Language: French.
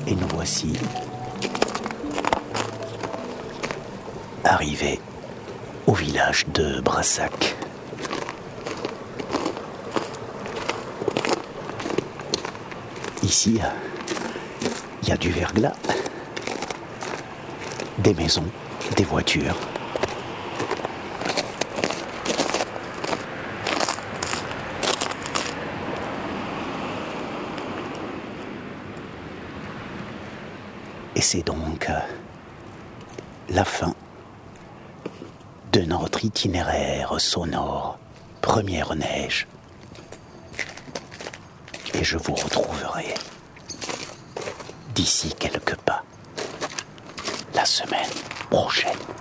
Et nous voici arrivés au village de Brassac. Ici, il y a du verglas, des maisons, des voitures. Et c'est donc la fin de notre itinéraire sonore Première Neige. Et je vous retrouverai d'ici quelques pas la semaine prochaine.